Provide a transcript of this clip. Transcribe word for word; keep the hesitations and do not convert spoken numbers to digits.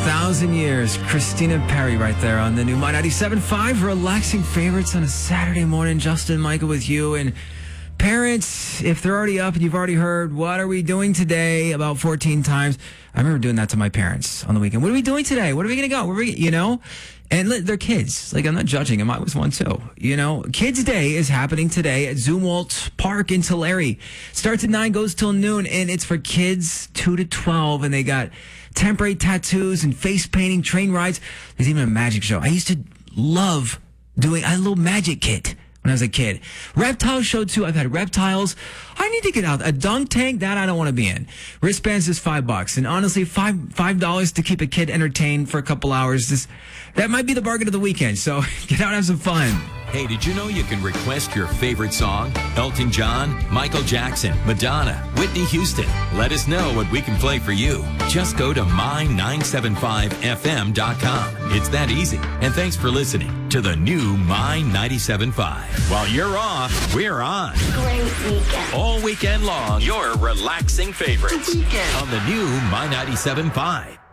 Thousand Years, Christina Perri right there on the new My ninety-seven point five, relaxing favorites on a Saturday morning. Justin, Michael with you. And parents, if they're already up and you've already heard, what are we doing today about fourteen times? I remember doing that to my parents on the weekend. What are we doing today? What are we going to go? Where are we, you know? And they're kids. Like, I'm not judging them. I was one too. You know, Kids Day is happening today at Zumwalt Park in Tulare. Starts at nine, goes till noon, and it's for kids two to twelve. And they got temporary tattoos and face painting, train rides. There's even a magic show. I used to love doing, I had a little magic kit when I was a kid. Reptile show too. I've had reptiles. I need to get out. A dunk tank, that I don't want to be in. Wristbands is five bucks. And honestly, five five dollars to keep a kid entertained for a couple hours. This, that might be the bargain of the weekend. So get out and have some fun. Hey, did you know you can request your favorite song? Elton John, Michael Jackson, Madonna, Whitney Houston. Let us know what we can play for you. Just go to my nine seven five F M dot com. It's that easy. And thanks for listening to the new My ninety-seven point five. While you're off, we're on. Great weekend. All weekend long, your relaxing favorites on the new My ninety-seven point five.